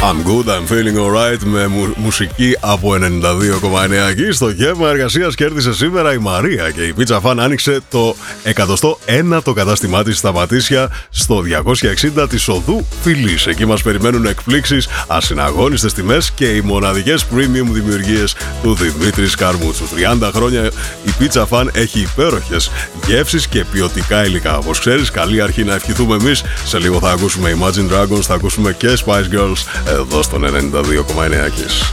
I'm good, I'm feeling alright με μουσική από 92,9 εκεί. Στο γεύμα εργασίας κέρδισε σήμερα η Μαρία και η Pizza Fan άνοιξε το 101ο κατάστημά της στα Πατήσια στο 260 της Οδού Φιλής. Εκεί μας περιμένουν εκπλήξεις, ασυναγώνιστες τιμές και οι μοναδικές premium δημιουργίες του Δημήτρη Καρμούτσου. 30 χρόνια η Pizza Fan έχει υπέροχες γεύσεις και ποιοτικά υλικά. Όπως ξέρεις, καλή αρχή να ευχηθούμε εμείς. Σε λίγο θα ακούσουμε Imagine Dragons, θα ακούσουμε και Spice Girls εδώ στον 92,9 Kiss.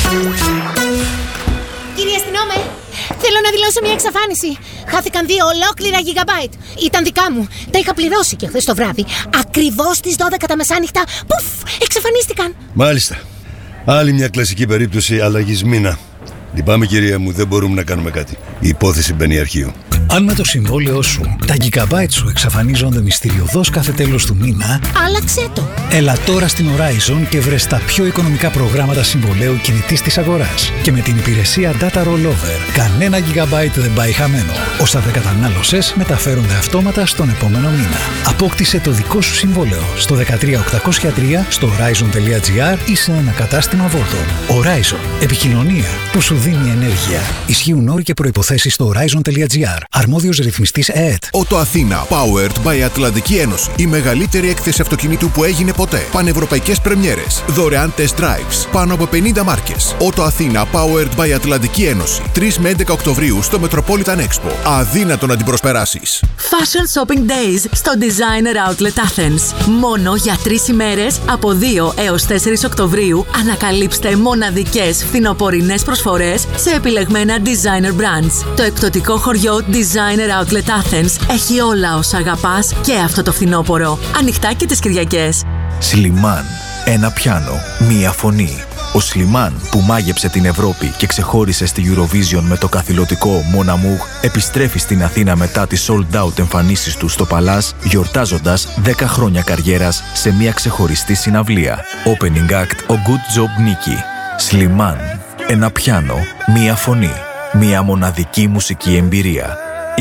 Κύριε αστυνόμε, θέλω να δηλώσω μια εξαφάνιση. Χάθηκαν 2 ολόκληρα gigabyte. Ήταν δικά μου. Τα είχα πληρώσει και χθες το βράδυ. Ακριβώς στις 12 τα μεσάνυχτα. Πουφ, εξαφανίστηκαν. Μάλιστα. Άλλη μια κλασική περίπτωση αλλαγής μήνα. Λυπάμαι κυρία μου, δεν μπορούμε να κάνουμε κάτι. Η υπόθεση μπαίνει αρχείο. Αν με το συμβόλαιό σου τα gigabyte σου εξαφανίζονται μυστηριωδώς κάθε τέλος του μήνα, άλλαξε το. Έλα τώρα στην Horizon και βρες τα πιο οικονομικά προγράμματα συμβολαίου κινητής της αγοράς. Και με την υπηρεσία Data Rollover, κανένα gigabyte δεν πάει χαμένο. Όσα δεν κατανάλωσες μεταφέρονται αυτόματα στον επόμενο μήνα. Απόκτησε το δικό σου συμβόλαιο στο 13803 στο horizon.gr ή σε ένα κατάστημα Volton. Horizon. Επικοινωνία που σου δίνει ενέργεια. Ισχύουν όροι και προϋποθέσεις στο horizon.gr. Αρμόδιος ρυθμιστής ΕΕΤ. Ότο Αθήνα, powered by Ατλαντική Ένωση. Η μεγαλύτερη έκθεση αυτοκινήτου που έγινε ποτέ. Πανευρωπαϊκές πρεμιέρες. Δωρεάν test drives. Πάνω από 50 μάρκες. Ότο Αθήνα, powered by Ατλαντική Ένωση. 3 με 11 Οκτωβρίου στο Metropolitan Expo. Αδύνατο να την προσπεράσεις. Fashion Shopping Days στο Designer Outlet Athens. Μόνο για 3 ημέρες από 2 έως 4 Οκτωβρίου ανακαλύψτε μοναδικές φθινοπορεινές προσφορές σε επιλεγμένα designer brands. Το εκπτωτικό χωριό Designer Outlet Athens έχει όλα όσα αγαπάς και αυτό το φθινόπωρο. Ανοιχτά και τις Κυριακές. Σλιμάν. Ένα πιάνο. Μία φωνή. Ο Σλιμάν που μάγεψε την Ευρώπη και ξεχώρισε στη Eurovision με το καθηλωτικό Mon Amour επιστρέφει στην Αθήνα μετά τις sold out εμφανίσεις του στο Παλάς, γιορτάζοντας 10 χρόνια καριέρας σε μια ξεχωριστή συναυλία. Opening act ο Good Job Nicky. Σλιμάν. Ένα πιάνο. Μία φωνή. Μια μοναδική μουσική εμπειρία.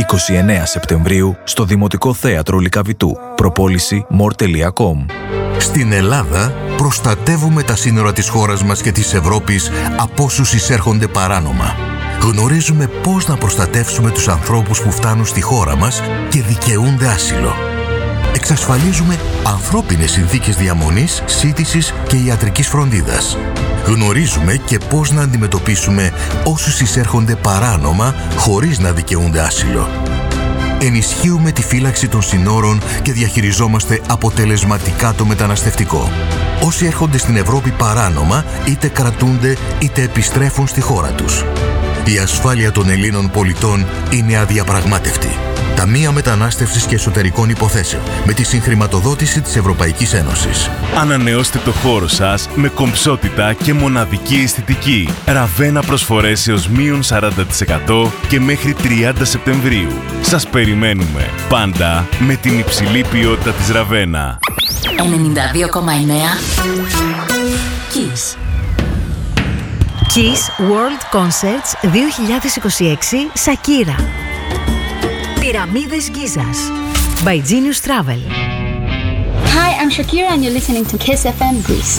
29 Σεπτεμβρίου στο Δημοτικό Θέατρο Λυκαβητού. Προπόληση more.com. Στην Ελλάδα προστατεύουμε τα σύνορα της χώρας μας και της Ευρώπης από όσους εισέρχονται παράνομα. Γνωρίζουμε πώς να προστατεύσουμε τους ανθρώπους που φτάνουν στη χώρα μας και δικαιούνται άσυλο. Εξασφαλίζουμε ανθρώπινες συνθήκες διαμονής, σύντησης και ιατρικής φροντίδας. Γνωρίζουμε και πώς να αντιμετωπίσουμε όσους εισέρχονται παράνομα χωρίς να δικαιούνται άσυλο. Ενισχύουμε τη φύλαξη των συνόρων και διαχειριζόμαστε αποτελεσματικά το μεταναστευτικό. Όσοι έρχονται στην Ευρώπη παράνομα, είτε κρατούνται είτε επιστρέφουν στη χώρα τους. Η ασφάλεια των Ελλήνων πολιτών είναι αδιαπραγμάτευτη. Ταμεία Μετανάστευσης και Εσωτερικών Υποθέσεων με τη συγχρηματοδότηση της Ευρωπαϊκής Ένωσης. Ανανεώστε το χώρο σας με κομψότητα και μοναδική αισθητική. Ραβένα προσφορές έως μείον 40% και μέχρι 30 Σεπτεμβρίου. Σας περιμένουμε πάντα με την υψηλή ποιότητα της Ραβένα. 92,9 Kiss. Kiss World Concerts 2026 Σακύρα. Πυραμίδες Γκίζας by Genius Travel. Hi, I'm Shakira and you're listening to Kiss FM Greece.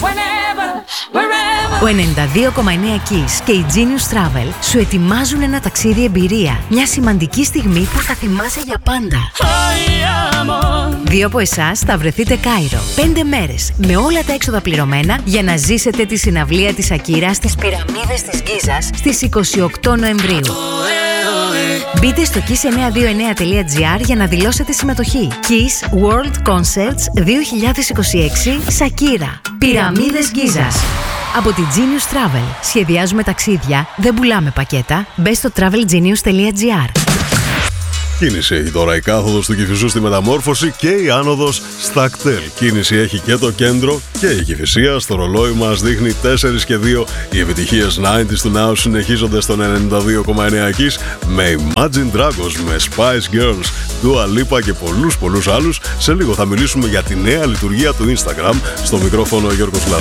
Ο 92,9 Kiss και η Genius Travel σου ετοιμάζουν ένα ταξίδι εμπειρία. Μια σημαντική στιγμή που θα θυμάσαι για πάντα. 2 από εσάς θα βρεθείτε Κάιρο. 5 μέρες με όλα τα έξοδα πληρωμένα για να ζήσετε τη συναυλία της Ακύρα στις Πυραμίδες της Γκίζας στις 28 Νοεμβρίου. Μπείτε στο kiss929.gr για να δηλώσετε συμμετοχή. Kiss World Concerts 2026 Σακύρα. Πυραμίδες Γκίζας. Από τη Genius Travel. Σχεδιάζουμε ταξίδια, δεν πουλάμε πακέτα. Μπες στο travelgenius.gr. Κίνηση έχει τώρα η κάθοδος του Κηφισού στη Μεταμόρφωση και η άνοδος στα κτέλ. Κίνηση έχει και το κέντρο και η Κηφισία. Στο ρολόι μας δείχνει 4 και 2. Οι επιτυχίες 90's του Now συνεχίζονται στον 92,9 Kiss με Imagine Dragons, με Spice Girls, Dua Lipa και πολλούς άλλους. Σε λίγο θα μιλήσουμε για τη νέα λειτουργία του Instagram. Στο μικρόφωνο ο Γιώργος Λάσος.